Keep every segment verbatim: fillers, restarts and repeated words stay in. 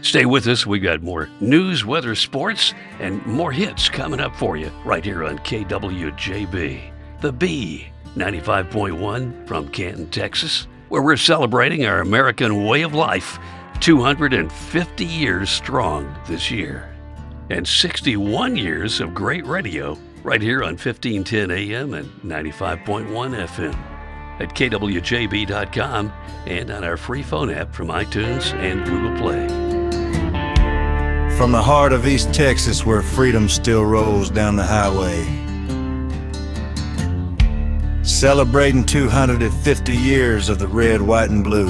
Stay with us. We got more news, weather, sports, and more hits coming up for you right here on K W J B. The B, ninety-five point one from Canton, Texas, where we're celebrating our American way of life, two hundred fifty years strong this year. And sixty-one years of great radio right here on fifteen ten A M and ninety-five point one F M. At K W J B dot com and on our free phone app from iTunes and Google Play. From the heart of East Texas, where freedom still rolls down the highway, celebrating two hundred fifty years of the red, white, and blue.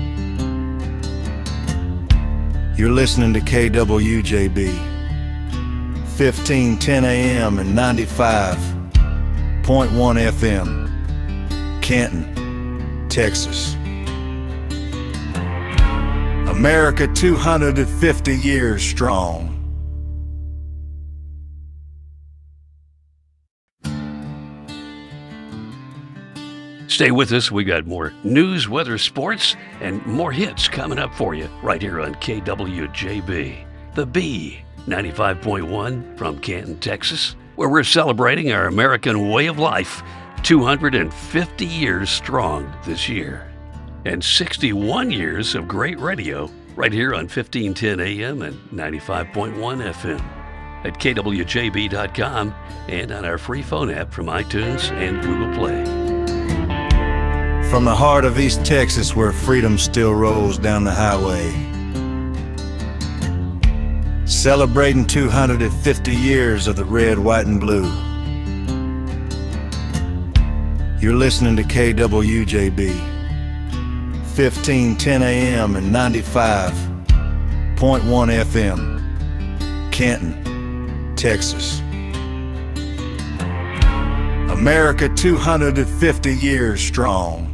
You're listening to K W J B, fifteen ten A M and ninety-five point one F M, Canton, Texas. America two hundred fifty years strong. Stay with us. We got more news, weather, sports, and more hits coming up for you right here on K W J B. The B, ninety-five point one from Canton, Texas, where we're celebrating our American way of life, two hundred fifty years strong this year. And sixty-one years of great radio right here on fifteen ten A M and ninety-five point one F M. At K W J B dot com and on our free phone app from iTunes and Google Play. From the heart of East Texas, where freedom still rolls down the highway, celebrating two hundred fifty years of the red, white, and blue. You're listening to K W J B, fifteen ten A M and ninety-five point one F M, Canton, Texas. America two hundred fifty years strong.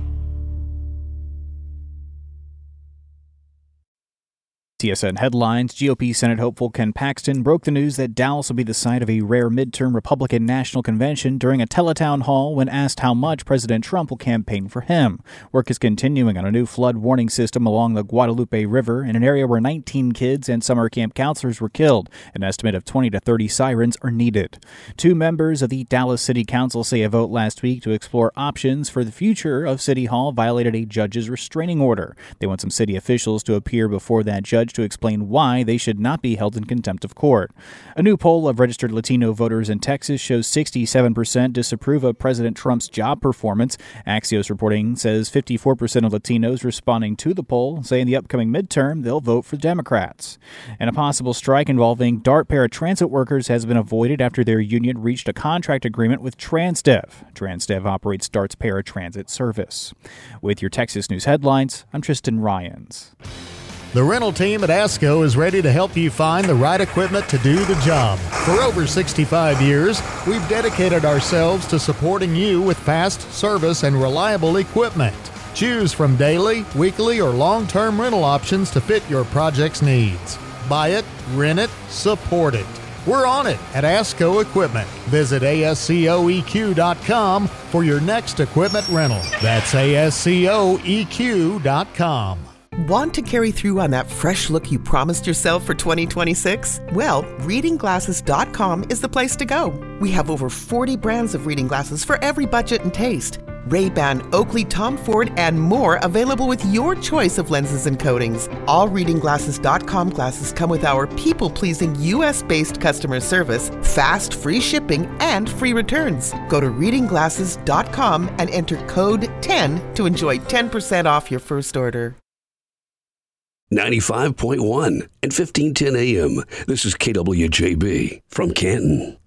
T S N headlines. G O P Senate hopeful Ken Paxton broke the news that Dallas will be the site of a rare midterm Republican National Convention during a teletown hall when asked how much President Trump will campaign for him. Work is continuing on a new flood warning system along the Guadalupe River in an area where nineteen kids and summer camp counselors were killed. An estimate of twenty to thirty sirens are needed. Two members of the Dallas City Council say a vote last week to explore options for the future of City Hall violated a judge's restraining order. They want some city officials to appear before that judge to explain why they should not be held in contempt of court. A new poll of registered Latino voters in Texas shows sixty-seven percent disapprove of President Trump's job performance. Axios reporting says fifty-four percent of Latinos responding to the poll say in the upcoming midterm they'll vote for Democrats. And a possible strike involving DART paratransit workers has been avoided after their union reached a contract agreement with Transdev. Transdev operates DART's paratransit service. With your Texas News headlines, I'm Tristan Ryans. The rental team at ASCO is ready to help you find the right equipment to do the job. For over sixty-five years, we've dedicated ourselves to supporting you with fast service and reliable equipment. Choose from daily, weekly, or long-term rental options to fit your project's needs. Buy it, rent it, support it. We're on it at ASCO Equipment. Visit A S C O E Q dot com for your next equipment rental. That's A S C O E Q dot com. Want to carry through on that fresh look you promised yourself for twenty twenty-six? Well, reading glasses dot com is the place to go. We have over forty brands of reading glasses for every budget and taste. Ray-Ban, Oakley, Tom Ford, and more available with your choice of lenses and coatings. All reading glasses dot com glasses come with our people-pleasing U S-based customer service, fast, free shipping, and free returns. Go to reading glasses dot com and enter code ten to enjoy ten percent off your first order. ninety-five point one and fifteen ten A M. This is K W J B from Canton.